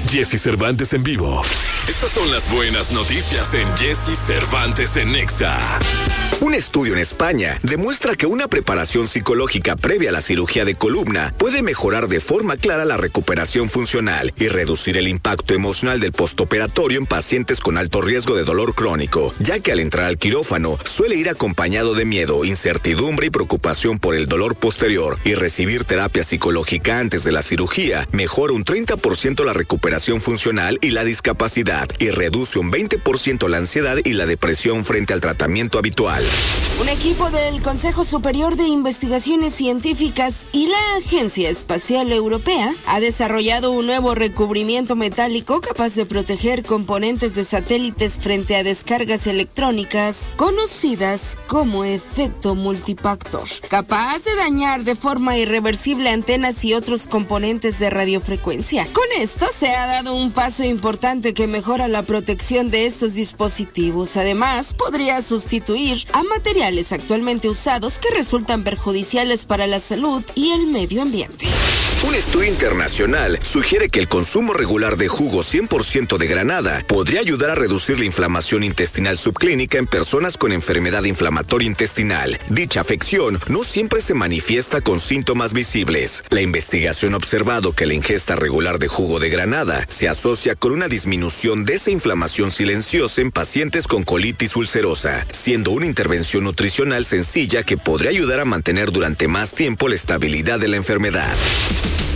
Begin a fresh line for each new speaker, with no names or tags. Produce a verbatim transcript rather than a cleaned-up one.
Jesse Cervantes en vivo. Estas son las buenas noticias en Jesse Cervantes en Nexa.
Un estudio en España demuestra que una preparación psicológica previa a la cirugía de columna puede mejorar de forma clara la recuperación funcional y reducir el impacto emocional del postoperatorio en pacientes con alto riesgo de dolor crónico, ya que al entrar al quirófano suele ir acompañado de miedo, incertidumbre y preocupación por el dolor posterior, y recibir terapia psicológica antes de la cirugía mejora un treinta por ciento la recuperación funcional y la discapacidad, y reduce un veinte por ciento la ansiedad y la depresión frente al tratamiento habitual.
Un equipo del Consejo Superior de Investigaciones Científicas y la Agencia Espacial Europea ha desarrollado un nuevo recubrimiento metálico capaz de proteger componentes de satélites frente a descargas electrónicas conocidas como efecto multipactor, capaz de dañar de forma irreversible antenas y otros componentes de radiofrecuencia. Con esto se ha dado un paso importante que mejora la protección de estos dispositivos. Además, podría sustituir a materiales actualmente usados que resultan perjudiciales para la salud y el medio ambiente.
Un estudio internacional sugiere que el consumo regular de jugo cien por ciento de granada podría ayudar a reducir la inflamación intestinal subclínica en personas con enfermedad inflamatoria intestinal. Dicha afección no siempre se manifiesta con síntomas visibles. La investigación ha observado que la ingesta regular de jugo de granada se asocia con una disminución de esa inflamación silenciosa en pacientes con colitis ulcerosa, siendo una intervención nutricional sencilla que podría ayudar a mantener durante más tiempo la estabilidad de la enfermedad.